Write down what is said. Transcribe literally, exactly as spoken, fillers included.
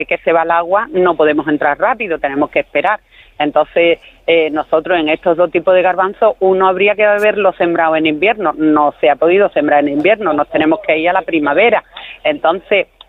que se va el agua no podemos entrar rápido, tenemos que esperar. Entonces, eh, nosotros en estos dos tipos de garbanzos, uno habría que haberlo sembrado en invierno, no se ha podido sembrar en invierno, nos tenemos que ir a la primavera. Entonces,